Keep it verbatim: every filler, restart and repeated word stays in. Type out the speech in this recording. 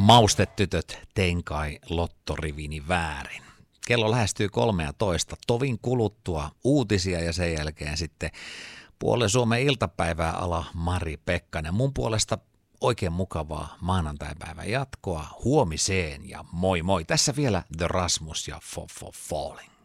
Maustetytöt, tein kai lottorivini väärin. Kello lähestyy kolmeatoista, tovin kuluttua uutisia ja sen jälkeen sitten puolen Suomen iltapäivää ala Mari Pekkanen. Mun puolesta oikein mukavaa maanantaipäivän jatkoa huomiseen ja moi moi. Tässä vielä The Rasmus ja Fo Fo Falling.